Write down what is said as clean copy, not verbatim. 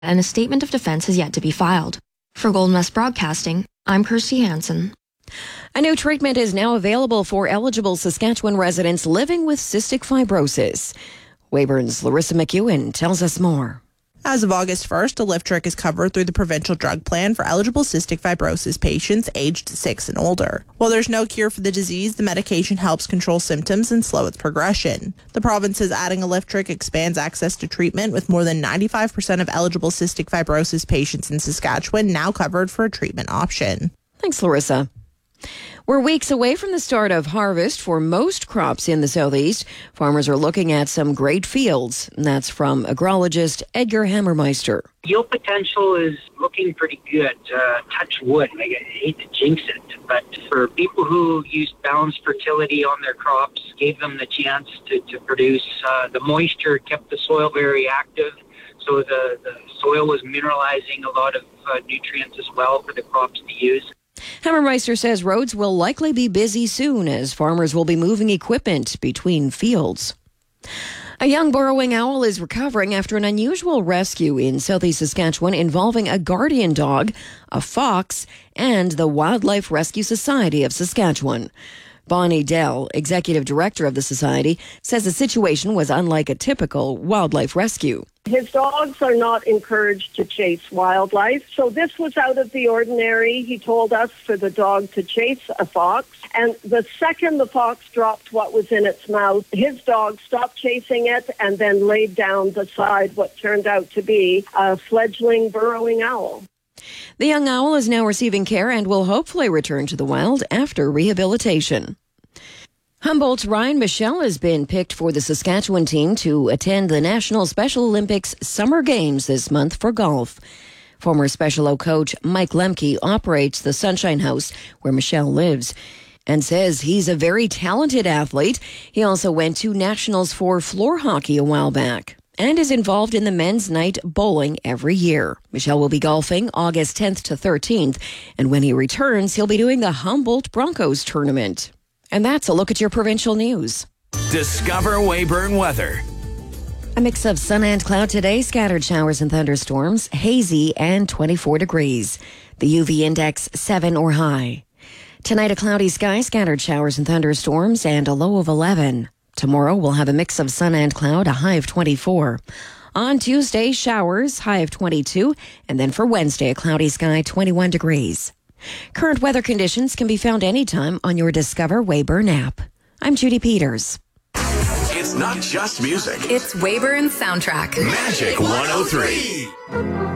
and a statement of defense has yet to be filed. For Golden West Broadcasting, I'm Kirsty Hansen. A new treatment is now available for eligible Saskatchewan residents living with cystic fibrosis. Weyburn's Larissa McEwen tells us more. As of August 1st, Alyftrek is covered through the provincial drug plan for eligible cystic fibrosis patients aged 6 and older. While there's no cure for the disease, the medication helps control symptoms and slow its progression. The province is adding Alyftrek expands access to treatment, with more than 95% of eligible cystic fibrosis patients in Saskatchewan now covered for a treatment option. Thanks, Larissa. We're weeks away from the start of harvest for most crops in the southeast. Farmers are looking at some great fields. And that's from agrologist Edgar Hammermeister. Yield potential is looking pretty good. Touch wood. I hate to jinx it, but for people who used balanced fertility on their crops, gave them the chance to produce, the moisture kept the soil very active. So the soil was mineralizing a lot of nutrients as well for the crops to use. Hammermeister says roads will likely be busy soon as farmers will be moving equipment between fields. A young burrowing owl is recovering after an unusual rescue in southeast Saskatchewan involving a guardian dog, a fox, and the Wildlife Rescue Society of Saskatchewan. Bonnie Dell, executive director of the society, says the situation was unlike a typical wildlife rescue. His dogs are not encouraged to chase wildlife, so this was out of the ordinary. He told us for the dog to chase a fox, and the second the fox dropped what was in its mouth, his dog stopped chasing it and then laid down beside what turned out to be a fledgling burrowing owl. The young owl is now receiving care and will hopefully return to the wild after rehabilitation. Humboldt's Ryan Michelle has been picked for the Saskatchewan team to attend the National Special Olympics Summer Games this month for golf. Former Special O coach Mike Lemke operates the Sunshine House where Michelle lives and says he's a very talented athlete. He also went to nationals for floor hockey a while back and is involved in the men's night bowling every year. Michelle will be golfing August 10th to 13th, and when he returns, he'll be doing the Humboldt Broncos tournament. And that's a look at your provincial news. Discover Weyburn weather. A mix of sun and cloud today, scattered showers and thunderstorms, hazy and 24 degrees. The UV index 7 or high. Tonight, a cloudy sky, scattered showers and thunderstorms, and a low of 11. Tomorrow, we'll have a mix of sun and cloud, a high of 24. On Tuesday, showers, high of 22. And then for Wednesday, a cloudy sky, 21 degrees. Current weather conditions can be found anytime on your Discover Weyburn app. I'm Judy Peters. It's not just music. It's Weyburn's soundtrack. Magic 103.